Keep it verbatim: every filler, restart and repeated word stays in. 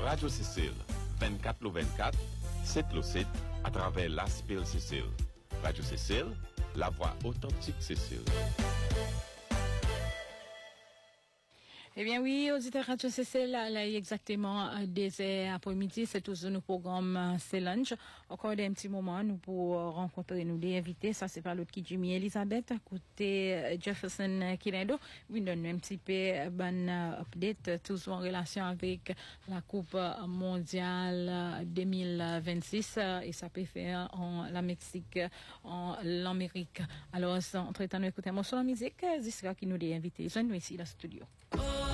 Radio Cécile, vingt-quatre le vingt-quatre, sept le sept, à travers l'Aspil Cécile. Radio Cécile, la voix authentique Cécile. Eh bien oui, auditeurs Radio Cécile, là exactement des heures après-midi, c'est toujours nos programmes c'est lunch. Encore un petit moment, nous pour rencontrer nous des invités. Ça c'est par l'autre qui Jimmy Elisabeth, côté Jefferson Kirendo. Oui, donne un petit peu ban update, toujours en relation avec la Coupe mondiale deux mille vingt-six et ça peut faire en la Mexique, en l'Amérique. Alors, entre-temps, nous écoutons un morceau de musique, Zisra qui nous des invités. Je nous ici dans le studio.